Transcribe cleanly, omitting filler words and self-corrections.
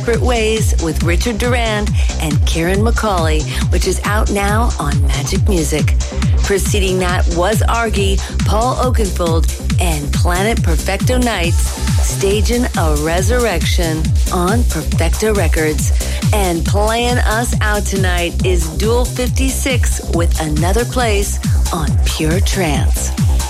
Separate Ways with Richard Durand and Karen McCauley, which is out now on Magic Music. Preceding that was Argy, Paul Oakenfold, and Planet Perfecto Nights, staging a resurrection on Perfecto Records. And playing us out tonight is Dual 56 with Another Place on Pure Trance.